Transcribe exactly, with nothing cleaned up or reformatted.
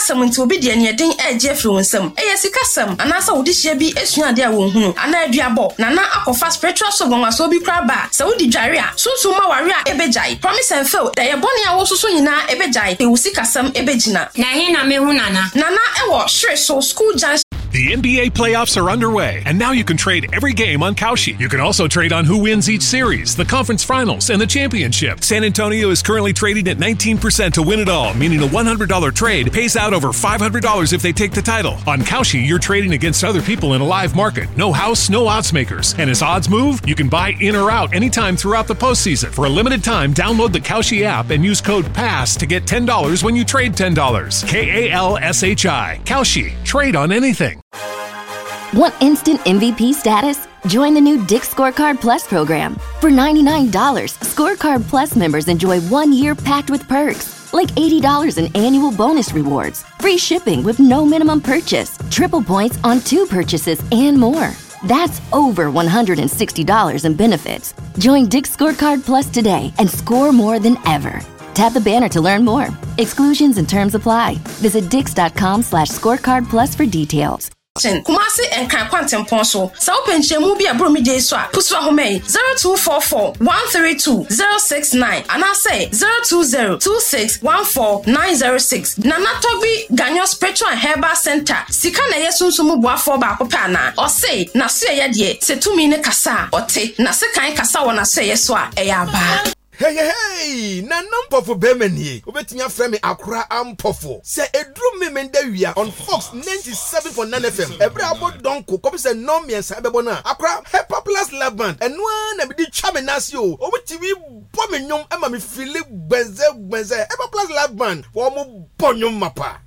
kasam nti obi de ne den eje firi wonsam eye sikasam anasa wodi hia bi esua de a wonhunu ana aduabo nana akofa spiritual sogon aso bi kra ba sa wodi dware a sunsun ma ware a ebejai promise and fail da ye bone a wo soso nyina ebejai e wusikasam ebejina na he na me hu nana nana ewo hwere so school junction. The N B A playoffs are underway, and now you can trade every game on Kalshi. You can also trade on who wins each series, the conference finals, and the championship. San Antonio is currently trading at nineteen percent to win it all, meaning a one hundred dollars trade pays out over five hundred dollars if they take the title. On Kalshi, you're trading against other people in a live market. No house, no odds makers. And as odds move, you can buy in or out anytime throughout the postseason. For a limited time, download the Kalshi app and use code PASS to get ten dollars when you trade ten dollars. K A L S H I. Kalshi. Trade on anything. Want instant M V P status? Join the new Dick's Scorecard Plus program. For ninety-nine dollars, Scorecard Plus members enjoy one year packed with perks, like eighty dollars in annual bonus rewards, free shipping with no minimum purchase, triple points on two purchases, and more. That's over one hundred sixty dollars in benefits. Join Dick's Scorecard Plus today and score more than ever. Tap the banner to learn more. Exclusions and terms apply. Visit dix.com slash scorecard plus for details. Kumasi and Quantum Ponso. So pension will be a bromi day swap. Puswa home zero two four four one three two zero six nine. And I say zero two zero two six one four nine zero six. Nana Toby Ganyo Spiritual and Herbal Center. Sika na yesun sumu bua for ba kopana. Or say na se yedie se tu mine kasa or te na se kan kasa wana se yeswa eyaba. Hey, hey, hey, na number for Bemeni. Ubetinya frame Accra Ampofo. Say Edru Memendawia on Fox ninety-seven point nine F M. Ebra about Donko, copy say no me and Sabebona. Accra, Hepa Plus Laban. And one of the Chaminasio. Over T V, Pominyum, Emma Philip Benze Benze. Hepa Plus Laban. For more Ponyum Mapa.